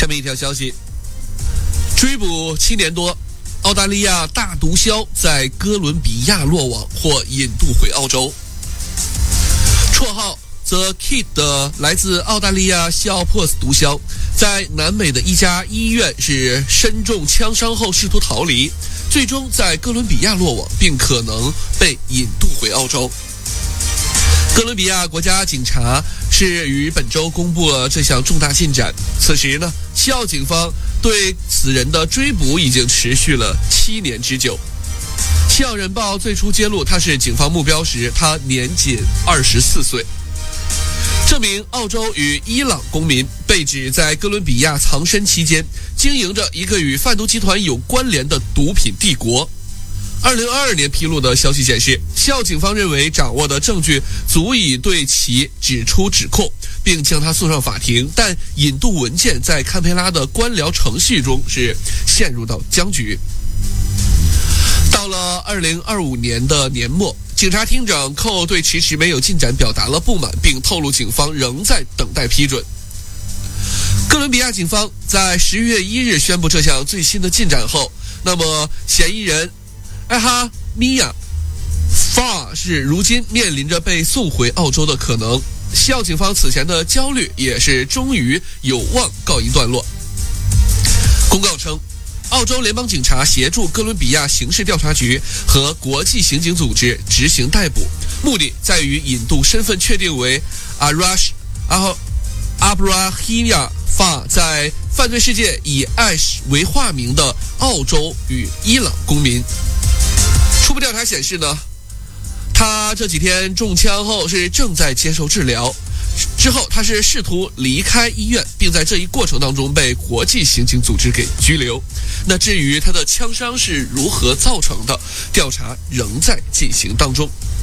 下面一条消息，追捕7年多，澳大利亚大毒枭在哥伦比亚落网，或引渡回澳洲。绰号 The Kid 的来自澳大利亚西奥珀斯毒枭，在南美的一家医院是身中枪伤后试图逃离，最终在哥伦比亚落网，并可能被引渡回澳洲。哥伦比亚国家警察是于本周公布了这项重大进展。此时呢，西澳警方对此人的追捕已经持续了7年之久。西澳人报最初揭露他是警方目标时，他年仅24岁。这名澳洲与伊朗公民被指在哥伦比亚藏身期间，经营着一个与贩毒集团有关联的毒品帝国。2022年披露的消息显示，西澳警方认为掌握的证据足以对其指出指控，并将他送上法庭，但引渡文件在堪培拉的官僚程序中是陷入到僵局。到了2025年的年末，警察厅长寇对迟迟没有进展表达了不满，并透露警方仍在等待批准。哥伦比亚警方在11月1日宣布这项最新的进展后，那么嫌疑人艾哈米亚·法是如今面临着被送回澳洲的可能。西澳警方此前的焦虑也是终于有望告一段落。公告称，澳洲联邦警察协助哥伦比亚刑事调查局和国际刑警组织执行逮捕，目的在于引渡身份确定为阿布拉希亚法在犯罪事件以艾什为化名的澳洲与伊朗公民。初步调查显示呢，他这几天中枪后是正在接受治疗，之后他是试图离开医院，并在这一过程当中被国际刑警组织给拘留。那至于他的枪伤是如何造成的，调查仍在进行当中。